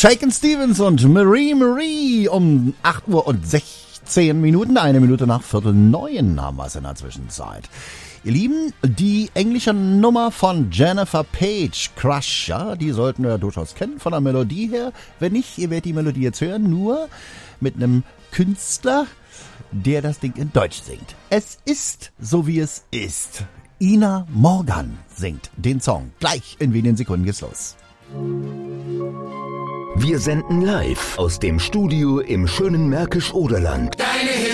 Shakin' Stevens und Marie um 8 Uhr und 16 Minuten, 1 Minute nach 8:45 haben wir es in der Zwischenzeit. Ihr Lieben, die englische Nummer von Jennifer Page, Crush, ja, die sollten wir ja durchaus kennen von der Melodie her. Wenn nicht, ihr werdet die Melodie jetzt hören, nur mit einem Künstler, der das Ding in Deutsch singt. Es ist so, wie es ist. Ina Morgan singt den Song. Gleich in wenigen Sekunden geht's los. Wir senden live aus dem Studio im schönen Märkisch-Oderland. Deine